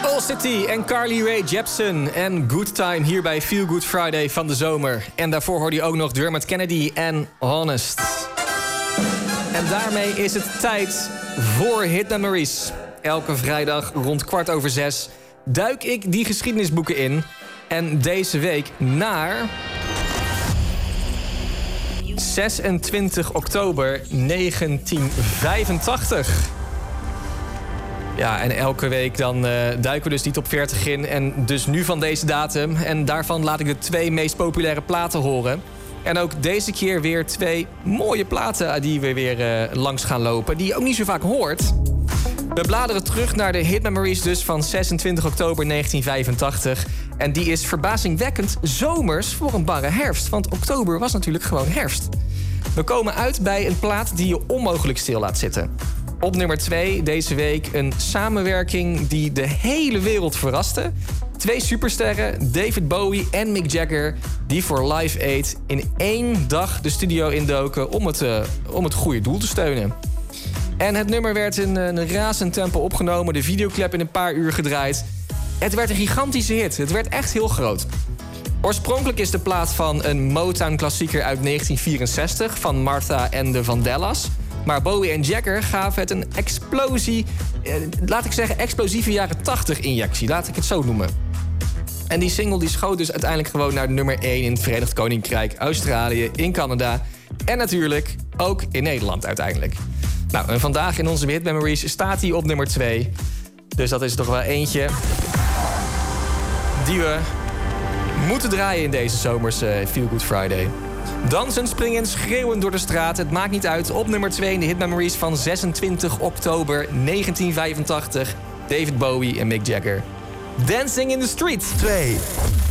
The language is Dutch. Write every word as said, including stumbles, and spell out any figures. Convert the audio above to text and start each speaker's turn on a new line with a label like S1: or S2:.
S1: All City en Carly Rae Jepsen en Good Time hier bij Feel Good Friday van de zomer. En daarvoor hoorde je ook nog Dermot Kennedy en Honest. En daarmee is het tijd voor Hit Memories. Elke vrijdag rond kwart over zes duik ik die geschiedenisboeken in. En deze week naar zesentwintig oktober negentien vijfentachtig. Ja, en elke week dan uh, duiken we dus die top veertig in. En dus nu van deze datum. En daarvan laat ik de twee meest populaire platen horen. En ook deze keer weer twee mooie platen die we weer uh, langs gaan lopen. Die je ook niet zo vaak hoort. We bladeren terug naar de Hit Memories dus van zesentwintig oktober negentien vijfentachtig. En die is verbazingwekkend zomers voor een barre herfst. Want oktober was natuurlijk gewoon herfst. We komen uit bij een plaat die je onmogelijk stil laat zitten. Op nummer twee deze week een samenwerking die de hele wereld verraste. Twee supersterren, David Bowie en Mick Jagger, die voor Live Aid in één dag de studio indoken om het, uh, om het goede doel te steunen. En het nummer werd in een razend tempo opgenomen, de videoclip in een paar uur gedraaid. Het werd een gigantische hit, het werd echt heel groot. Oorspronkelijk is de plaat van een Motown-klassieker uit negentien vierenzestig van Martha en de Vandellas. Maar Bowie en Jagger gaven het een explosie, eh, laat ik zeggen explosieve jaren tachtig injectie, laat ik het zo noemen. En die single die schoot dus uiteindelijk gewoon naar de nummer één in het Verenigd Koninkrijk, Australië, in Canada en natuurlijk ook in Nederland uiteindelijk. Nou, en vandaag in onze Hit Memories staat hij op nummer twee. Dus dat is toch wel eentje die we moeten draaien in deze zomers uh, Feel Good Friday. Dansen, springen, schreeuwen door de straat. Het maakt niet uit. Op nummer twee in de Hit Memories van zesentwintig oktober negentien vijfentachtig. David Bowie en Mick Jagger. Dancing in the Street.
S2: twee.